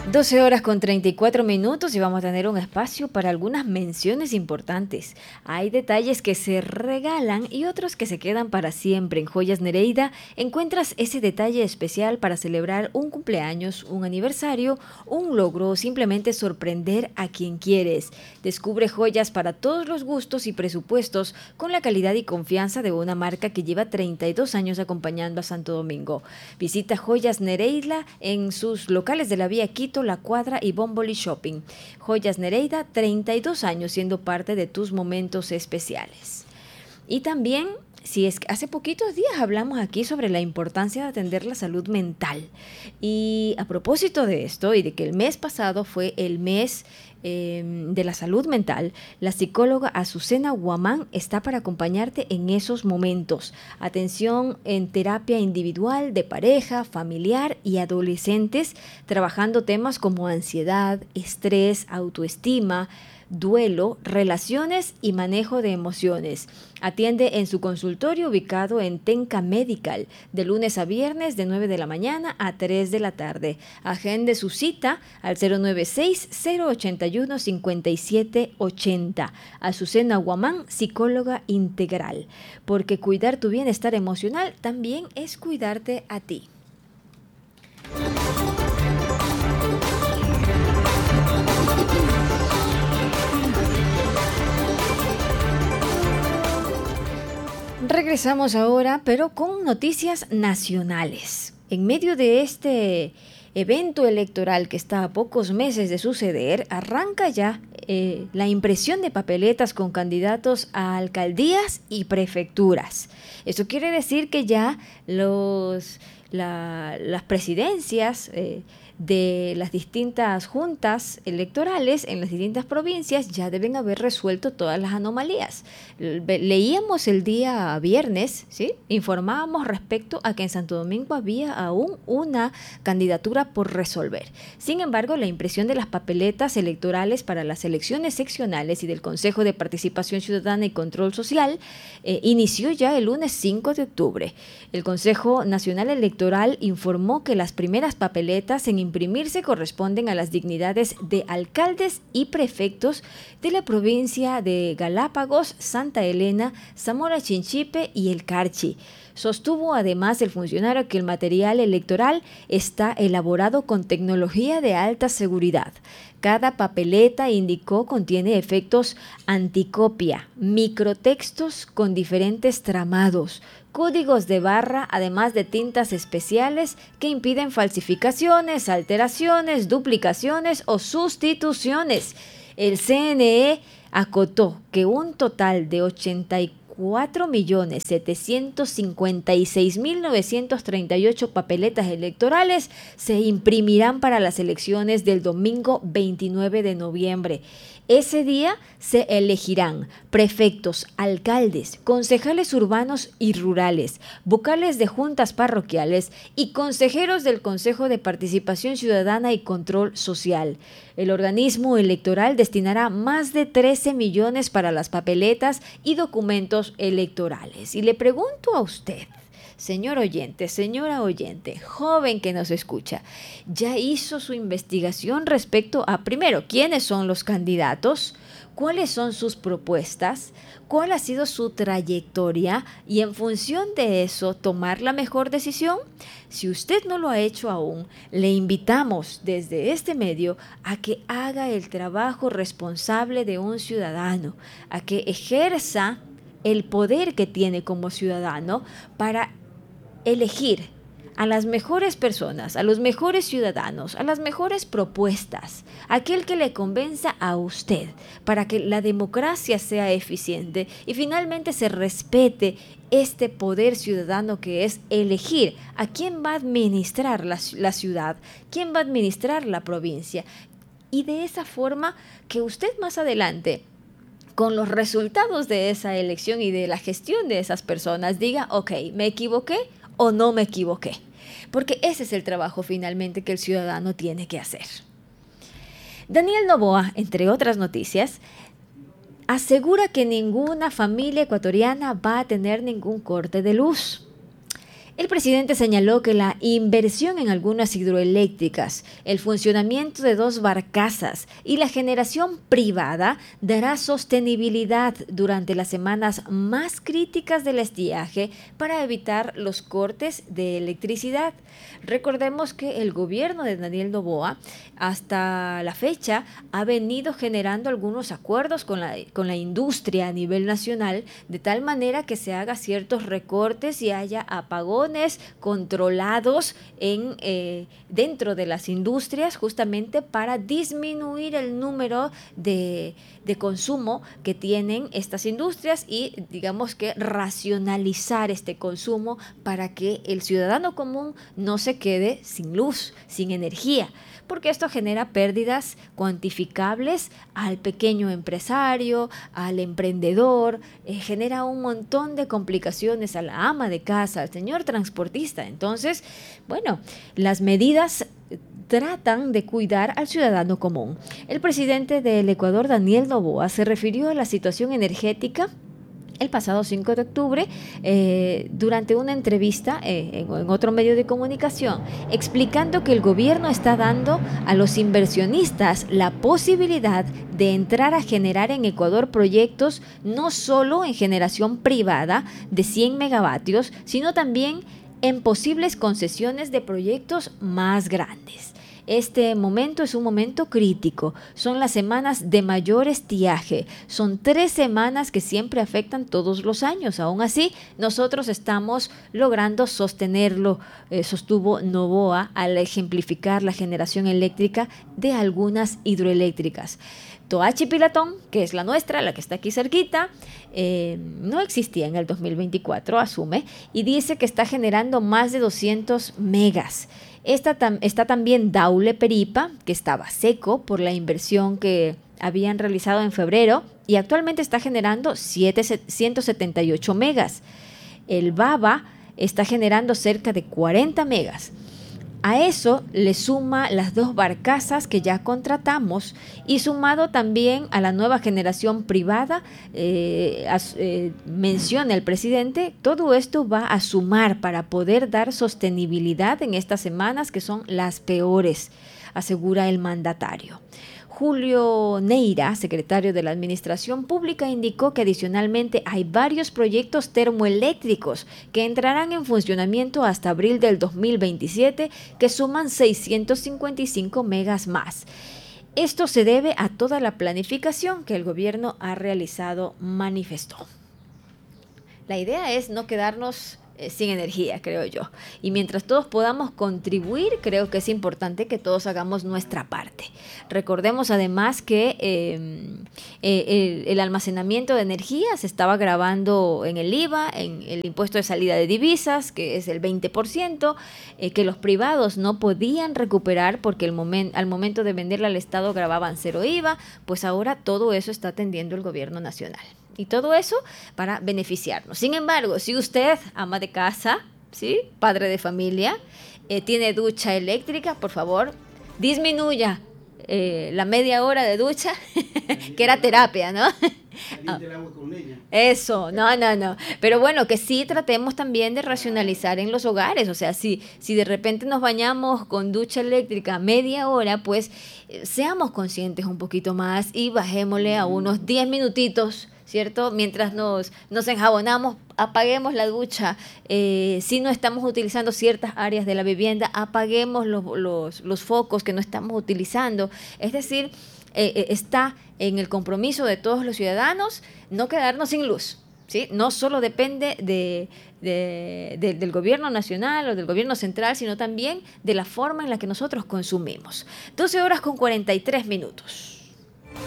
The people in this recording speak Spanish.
12 horas con 34 minutos y vamos a tener un espacio para algunas menciones importantes. Hay detalles que se regalan y otros que se quedan para siempre. En Joyas Nereida encuentras ese detalle especial para celebrar un cumpleaños, un aniversario, un logro o simplemente sorprender a quien quieres. Descubre joyas para todos los gustos y presupuestos con la calidad y confianza de una marca que lleva 32 años acompañando a Santo Domingo. Visita Joyas Nereida en sus locales de la Vía Quito, La Cuadra y Bomboli Shopping. Joyas Nereida, 32 años siendo parte de tus momentos especiales. Y también, si es que hace poquitos días hablamos aquí sobre la importancia de atender la salud mental. Y a propósito de esto y de que el mes pasado fue el mes de la salud mental, la psicóloga Azucena Guamán está para acompañarte en esos momentos. Atención en terapia individual, de pareja, familiar y adolescentes, trabajando temas como ansiedad, estrés, autoestima, duelo, relaciones y manejo de emociones. Atiende en su consultorio ubicado en Tenca Medical, de lunes a viernes de 9 de la mañana a 3 de la tarde. Agende su cita al 096-081-5780. Azucena Guamán, psicóloga integral. Porque cuidar tu bienestar emocional también es cuidarte a ti. Regresamos ahora, pero con noticias nacionales. En medio de este evento electoral que está a pocos meses de suceder, arranca ya la impresión de papeletas con candidatos a alcaldías y prefecturas. Eso quiere decir que ya las presidencias de las distintas juntas electorales en las distintas provincias ya deben haber resuelto todas las anomalías. Leíamos el día viernes, ¿sí? Informábamos respecto a que en Santo Domingo había aún una candidatura por resolver. Sin embargo, la impresión de las papeletas electorales para las elecciones seccionales y del Consejo de Participación Ciudadana y Control Social inició ya el lunes 5 de octubre. El Consejo Nacional Electoral informó que las primeras papeletas en imprimirse corresponden a las dignidades de alcaldes y prefectos de la provincia de Galápagos, Santa Elena, Zamora Chinchipe y El Carchi. Sostuvo además el funcionario que el material electoral está elaborado con tecnología de alta seguridad. Cada papeleta, indicó, contiene efectos anticopia, microtextos con diferentes tramados, códigos de barra, además de tintas especiales que impiden falsificaciones, alteraciones, duplicaciones o sustituciones. El CNE acotó que un total de 84.756.938 papeletas electorales se imprimirán para las elecciones del domingo 29 de noviembre. Ese día se elegirán prefectos, alcaldes, concejales urbanos y rurales, vocales de juntas parroquiales y consejeros del Consejo de Participación Ciudadana y Control Social. El organismo electoral destinará más de 13 millones para las papeletas y documentos electorales. Y le pregunto a usted, señor oyente, señora oyente, joven que nos escucha, ¿ya hizo su investigación respecto a, primero, quiénes son los candidatos? ¿Cuáles son sus propuestas? ¿Cuál ha sido su trayectoria? Y en función de eso, tomar la mejor decisión. Si usted no lo ha hecho aún, le invitamos desde este medio a que haga el trabajo responsable de un ciudadano, a que ejerza el poder que tiene como ciudadano para elegir a las mejores personas, a los mejores ciudadanos, a las mejores propuestas, aquel que le convenza a usted para que la democracia sea eficiente y finalmente se respete este poder ciudadano que es elegir a quién va a administrar la ciudad, quién va a administrar la provincia. Y de esa forma que usted más adelante, con los resultados de esa elección y de la gestión de esas personas, diga, ok, ¿me equivoqué o no me equivoqué? Porque ese es el trabajo finalmente que el ciudadano tiene que hacer. Daniel Noboa, entre otras noticias, asegura que ninguna familia ecuatoriana va a tener ningún corte de luz. El presidente señaló que la inversión en algunas hidroeléctricas, el funcionamiento de 2 barcazas y la generación privada dará sostenibilidad durante las semanas más críticas del estiaje para evitar los cortes de electricidad. Recordemos que el gobierno de Daniel Noboa hasta la fecha ha venido generando algunos acuerdos con la industria a nivel nacional, de tal manera que se haga ciertos recortes y haya apagones controlados dentro de las industrias, justamente para disminuir el número de consumo que tienen estas industrias y digamos que racionalizar este consumo para que el ciudadano común no se quede sin luz, sin energía, porque esto genera pérdidas cuantificables al pequeño empresario, al emprendedor, genera un montón de complicaciones a la ama de casa, al señor transportista. Entonces, bueno, las medidas tratan de cuidar al ciudadano común. El presidente del Ecuador, Daniel Noboa, se refirió a la situación energética el pasado 5 de octubre, durante una entrevista en otro medio de comunicación, explicando que el gobierno está dando a los inversionistas la posibilidad de entrar a generar en Ecuador proyectos no solo en generación privada de 100 megavatios, sino también en posibles concesiones de proyectos más grandes. Este momento es un momento crítico, son las semanas de mayor estiaje, son 3 semanas que siempre afectan todos los años. Aún así, nosotros estamos logrando sostenerlo, sostuvo Noboa al ejemplificar la generación eléctrica de algunas hidroeléctricas. Toachi Pilatón, que es la nuestra, la que está aquí cerquita, no existía en el 2024, asume, y dice que está generando más de 200 megas. Está también Daule Peripa, que estaba seco por la inversión que habían realizado en febrero y actualmente está generando 178 megas. El Baba está generando cerca de 40 megas. A eso le suma las 2 barcazas que ya contratamos y sumado también a la nueva generación privada, menciona el presidente, todo esto va a sumar para poder dar sostenibilidad en estas semanas que son las peores, asegura el mandatario. Julio Neira, secretario de la Administración Pública, indicó que adicionalmente hay varios proyectos termoeléctricos que entrarán en funcionamiento hasta abril del 2027, que suman 655 megas más. Esto se debe a toda la planificación que el gobierno ha realizado, manifestó. La idea es no quedarnos sin energía, creo yo. Y mientras todos podamos contribuir, creo que es importante que todos hagamos nuestra parte. Recordemos además que el almacenamiento de energía se estaba grabando en el IVA, en el impuesto de salida de divisas, que es el 20%, que los privados no podían recuperar porque al momento de venderla al Estado grababan 0 IVA, pues ahora todo eso está atendiendo el gobierno nacional. Y todo eso para beneficiarnos. Sin embargo, si usted, ama de casa, ¿sí?, padre de familia, tiene ducha eléctrica, por favor, disminuya la media hora de ducha, que era terapia, ¿no? El agua con leña. Eso, no. Pero bueno, que sí tratemos también de racionalizar en los hogares. O sea, si de repente nos bañamos con ducha eléctrica media hora, pues seamos conscientes un poquito más y bajémosle a unos 10 minutitos, ¿cierto? Mientras nos enjabonamos, apaguemos la ducha. Si no estamos utilizando ciertas áreas de la vivienda, apaguemos los focos que no estamos utilizando. Es decir, está en el compromiso de todos los ciudadanos no quedarnos sin luz, ¿sí? No solo depende del gobierno nacional o del gobierno central, sino también de la forma en la que nosotros consumimos. 12 horas con 43 minutos.